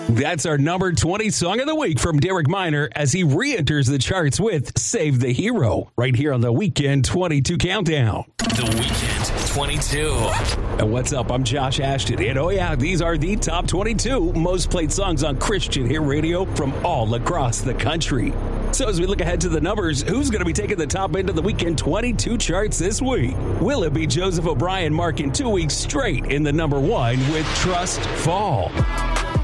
That's our number 20 song of the week from Derek Minor as he re-enters the charts with Save the Hero right here on the Weekend 22 Countdown. The Weekend 22. And what's up? I'm Josh Ashton. And oh yeah, these are the top 22 most played songs on Christian Hit Radio from all across the country. So as we look ahead to the numbers, who's going to be taking the top end of the Weekend 22 charts this week? Will it be Joseph O'Brien marking 2 weeks straight in the number 1 with Trust Fall?